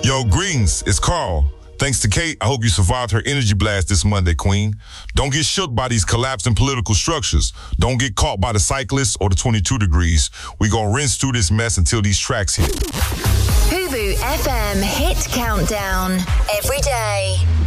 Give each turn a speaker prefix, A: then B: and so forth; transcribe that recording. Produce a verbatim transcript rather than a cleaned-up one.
A: Yo, greetings. It's Carl. Thanks to Kate, I hope you survived her energy blast this Monday, Queen. Don't get shook by these collapsing political structures. Don't get caught by the cyclists or the twenty-two degrees. We gonna rinse through this mess until these tracks hit.
B: Fubu F M Hit Countdown. Every day.